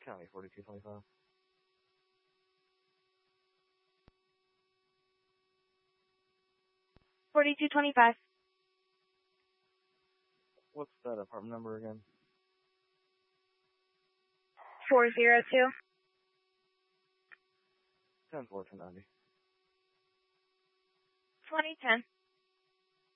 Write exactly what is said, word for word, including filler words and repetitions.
County forty-two twenty-five. forty-two twenty-five. What's that apartment number again? four zero two. ten four two ninety. twenty ten.